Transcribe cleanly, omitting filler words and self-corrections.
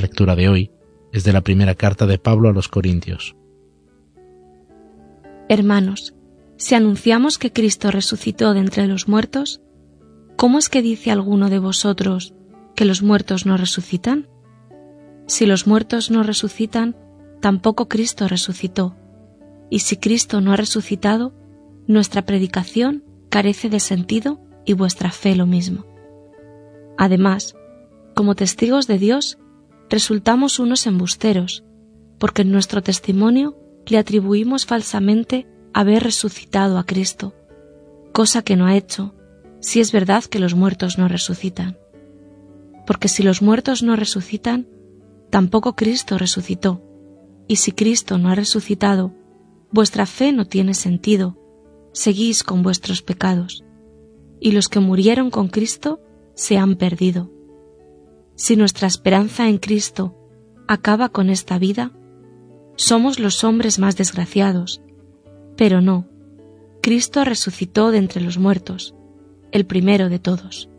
lectura de hoy es de la primera carta de Pablo a los Corintios. Hermanos, si anunciamos que Cristo resucitó de entre los muertos, ¿cómo es que dice alguno de vosotros que los muertos no resucitan? Si los muertos no resucitan, tampoco Cristo resucitó. Y si Cristo no ha resucitado, nuestra predicación carece de sentido y vuestra fe lo mismo. Además, como testigos de Dios, resultamos unos embusteros, porque en nuestro testimonio le atribuimos falsamente haber resucitado a Cristo, cosa que no ha hecho, si es verdad que los muertos no resucitan. Porque si los muertos no resucitan, tampoco Cristo resucitó, y si Cristo no ha resucitado, vuestra fe no tiene sentido, seguís con vuestros pecados, y los que murieron con Cristo se han perdido. Si nuestra esperanza en Cristo acaba con esta vida, somos los hombres más desgraciados, pero no, Cristo resucitó de entre los muertos, el primero de todos.